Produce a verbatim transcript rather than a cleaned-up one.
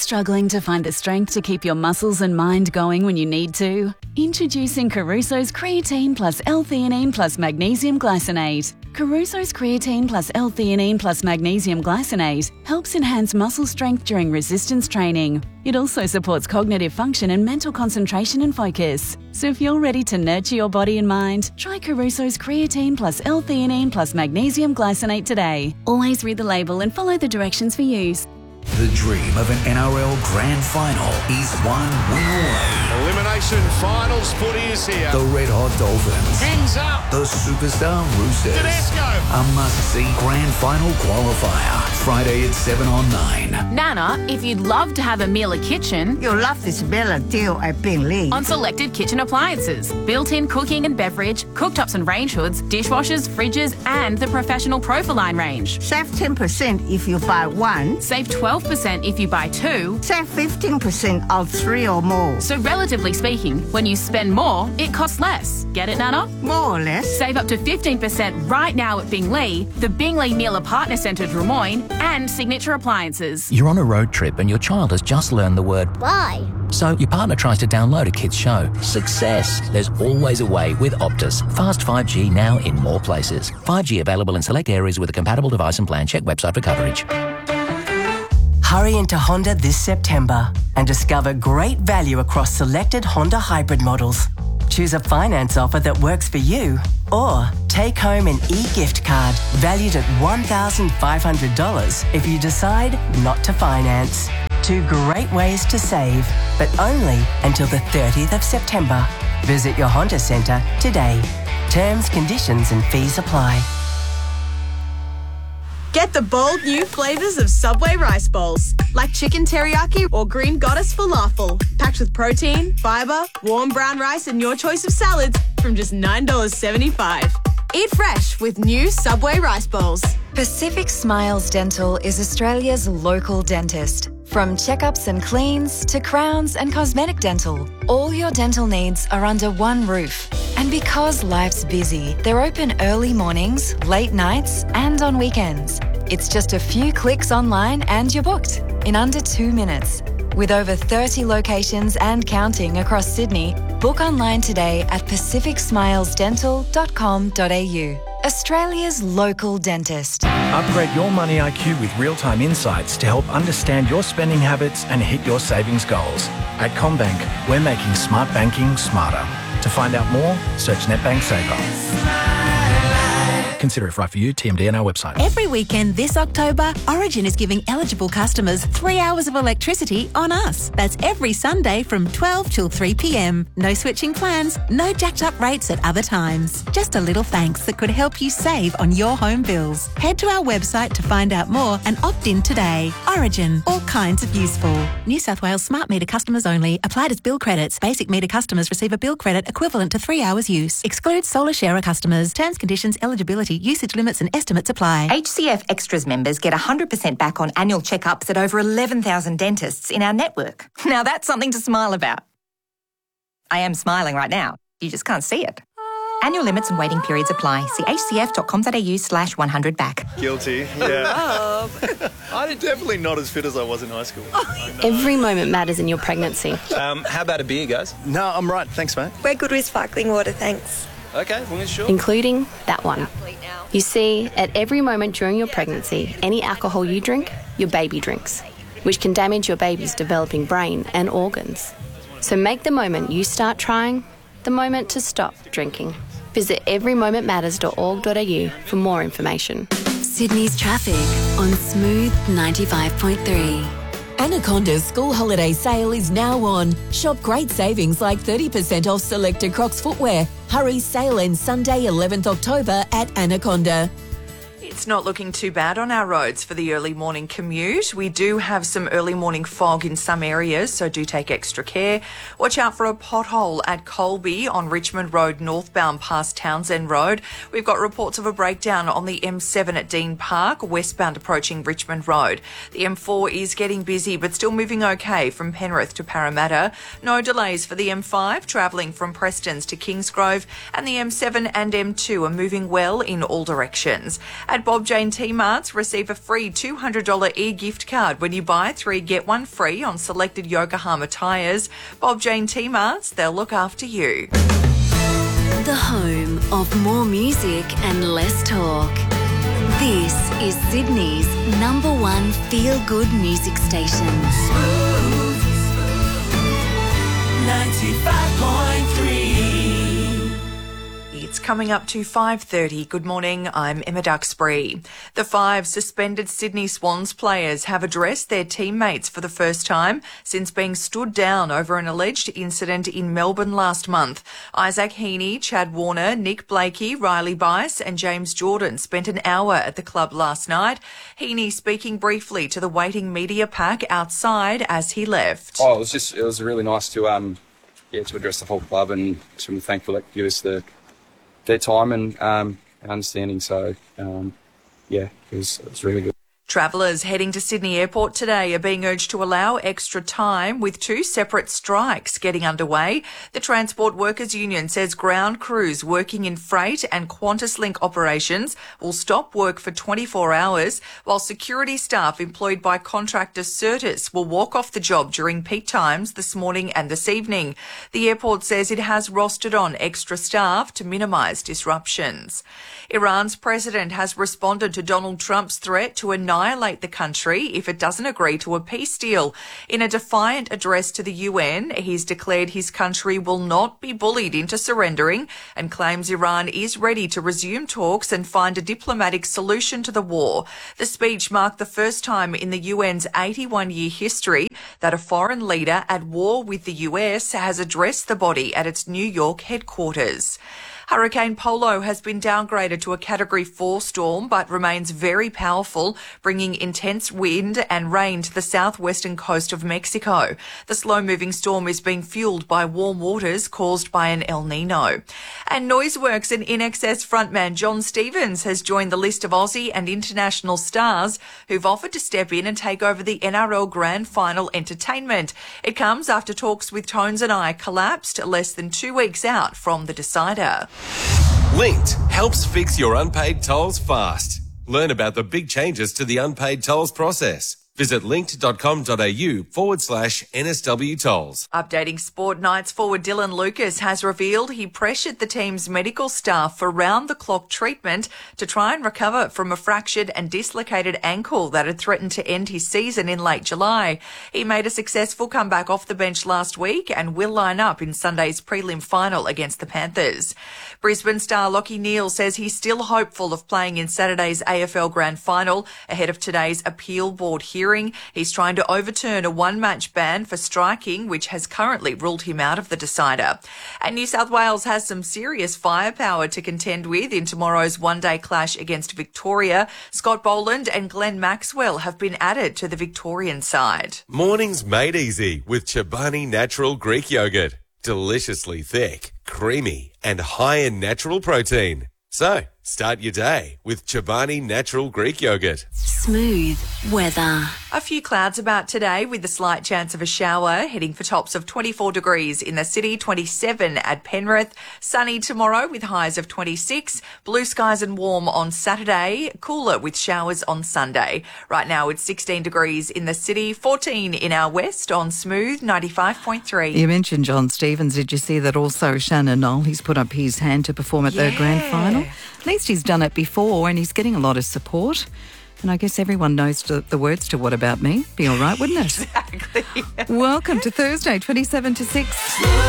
struggling to find the strength to keep your muscles and mind going when you need to? Introducing Caruso's Creatine Plus L-Theanine Plus Magnesium Glycinate. Caruso's Creatine Plus L-Theanine Plus Magnesium Glycinate helps enhance muscle strength during resistance training. It also supports cognitive function and mental concentration and focus. So if you're ready to nurture your body and mind, try Caruso's Creatine Plus L-Theanine Plus Magnesium Glycinate today. Always read the label and follow the directions for use. The dream of an N R L Grand Final is one win away. Elimination Finals footy is here. The Red Hot Dolphins. Hands up. The Superstar Roosters. Tedesco. A must-see Grand Final qualifier. Friday at seven on nine. Nana, if you'd love to have a Miele kitchen, you'll love this Miele deal at Bingli. On selected kitchen appliances, built-in cooking and beverage, cooktops and range hoods, dishwashers, fridges, and the professional Profiline range. Save ten percent if you buy one. Save twelve percent if you buy two. Save fifteen percent on three or more. So relatively speaking, when you spend more, it costs less. Get it, Nana? More or less. Save up to fifteen percent right now at Bingli, the Bingli Miele Partner Centre Drummoyne, and Signature Appliances. You're on a road trip and your child has just learned the word bye. So your partner tries to download a kid's show. Success. There's always a way with Optus. Fast five G now in more places. five G available in select areas with a compatible device and plan. Check website for coverage. Hurry into Honda this September and discover great value across selected Honda hybrid models. Choose a finance offer that works for you, or take home an e-gift card valued at one thousand five hundred dollars if you decide not to finance. Two great ways to save, but only until the thirtieth of September. Visit your Honda Centre today. Terms, conditions and fees apply. Get the bold new flavours of Subway rice bowls, like chicken teriyaki or green goddess falafel, packed with protein, fibre, warm brown rice and your choice of salads from just nine dollars seventy-five. Eat fresh with new Subway rice bowls. Pacific Smiles Dental is Australia's local dentist. From checkups and cleans to crowns and cosmetic dental, all your dental needs are under one roof. And because life's busy, they're open early mornings, late nights, and on weekends. It's just a few clicks online and you're booked in under two minutes. With over thirty locations and counting across Sydney, book online today at pacific smiles dental dot com dot a u. Australia's local dentist. Upgrade your money I Q with real-time insights to help understand your spending habits and hit your savings goals. At CommBank, we're making smart banking smarter. To find out more, search NetBank Saver. Consider if right for you, T M D and our website. Every weekend this October, Origin is giving eligible customers three hours of electricity on us. That's every Sunday from twelve till three p m. No switching plans, no jacked up rates at other times. Just a little thanks that could help you save on your home bills. Head to our website to find out more and opt in today. Origin, all kinds of useful. New South Wales smart meter customers only. Applied as bill credits. Basic meter customers receive a bill credit equivalent to three hours use. Excludes solar sharer customers. Terms, conditions, eligibility, usage limits and estimates apply. H C F Extras members get one hundred percent back on annual checkups at over eleven thousand dentists in our network. Now that's something to smile about. I am smiling right now. You just can't see it. Annual limits and waiting periods apply. See h c f dot com dot a u slash one hundred back. Guilty, yeah. I'm definitely not as fit as I was in high school. Every moment matters in your pregnancy. Um, how about a beer, guys? No, I'm right. Thanks, mate. We're good with sparkling water, thanks. Okay, well, sure. Including that one. You see, at every moment during your pregnancy, any alcohol you drink, your baby drinks, which can damage your baby's developing brain and organs. So make the moment you start trying the moment to stop drinking. Visit every moment matters dot org dot a u for more information. Sydney's traffic on Smooth ninety-five point three. Anaconda's school holiday sale is now on. Shop great savings like thirty percent off selected Crocs footwear. Hurry, sale ends Sunday eleventh October at Anaconda. It's not looking too bad on our roads for the early morning commute. We do have some early morning fog in some areas, so do take extra care. Watch out for a pothole at Colby on Richmond Road northbound past Townsend Road. We've got reports of a breakdown on the M seven at Dean Park, westbound approaching Richmond Road. The M four is getting busy but still moving okay from Penrith to Parramatta. No delays for the M five travelling from Prestons to Kingsgrove, and the M seven and M two are moving well in all directions. At Bob Jane T-Marts receive a free two hundred dollars e-gift card when you buy three, get one free on selected Yokohama tyres. Bob Jane T-Marts, they'll look after you. The home of more music and less talk. This is Sydney's number one feel-good music station. Smooth ninety-five point three. It's coming up to five thirty. Good morning, I'm Emma Duxbury. The five suspended Sydney Swans players have addressed their teammates for the first time since being stood down over an alleged incident in Melbourne last month. Isaac Heaney, Chad Warner, Nick Blakey, Riley Bice and James Jordan spent an hour at the club last night. Heaney speaking briefly to the waiting media pack outside as he left. Oh, it was just, it was really nice to, um, yeah, to address the whole club, and I'm thankful that give us the their time and um, understanding. So, um, yeah, it was, it was really good. Travellers heading to Sydney Airport today are being urged to allow extra time, with two separate strikes getting underway. The Transport Workers Union says ground crews working in freight and QantasLink operations will stop work for twenty-four hours, while security staff employed by contractor Certis will walk off the job during peak times this morning and this evening. The airport says it has rostered on extra staff to minimise disruptions. Iran's president has responded to Donald Trump's threat to annihilate the country if it doesn't agree to a peace deal. In a defiant address to the U N, he's declared his country will not be bullied into surrendering and claims Iran is ready to resume talks and find a diplomatic solution to the war. The speech marked the first time in the U N's eighty-one-year history that a foreign leader at war with the U S has addressed the body at its New York headquarters. Hurricane Polo has been downgraded to a Category four storm but remains very powerful, bringing intense wind and rain to the southwestern coast of Mexico. The slow-moving storm is being fueled by warm waters caused by an El Nino. And Noiseworks and I N X S frontman John Stevens has joined the list of Aussie and international stars who've offered to step in and take over the N R L Grand Final entertainment. It comes after talks with Tones and I collapsed less than two weeks out from the decider. Linked helps fix your unpaid tolls fast. Learn about the big changes to the unpaid tolls process. Visit linked.com.au forward slash NSW tolls. Updating Sport Nights forward Dylan Lucas has revealed he pressured the team's medical staff for round-the-clock treatment to try and recover from a fractured and dislocated ankle that had threatened to end his season in late July. He made a successful comeback off the bench last week and will line up in Sunday's prelim final against the Panthers. Brisbane star Lachie Neale says he's still hopeful of playing in Saturday's A F L Grand Final ahead of today's appeal board hearing. He's trying to overturn a one-match ban for striking, which has currently ruled him out of the decider. And New South Wales has some serious firepower to contend with in tomorrow's one-day clash against Victoria. Scott Boland and Glenn Maxwell have been added to the Victorian side. Mornings made easy with Chobani Natural Greek Yogurt. Deliciously thick, creamy and high in natural protein. So, start your day with Chobani Natural Greek Yogurt. Smooth weather. A few clouds about today with a slight chance of a shower, heading for tops of twenty-four degrees in the city, twenty-seven at Penrith. Sunny tomorrow with highs of twenty-six. Blue skies and warm on Saturday, cooler with showers on Sunday. Right now it's sixteen degrees in the city, fourteen in our west on Smooth ninety-five point three. You mentioned John Stevens. Did you see that also Shannon Knoll, he's put up his hand to perform at yeah. the grand final? At least he's done it before and he's getting a lot of support. And I guess everyone knows the, the words to What About Me. Be all right, wouldn't it? Exactly. Welcome to Thursday, twenty-seven to six.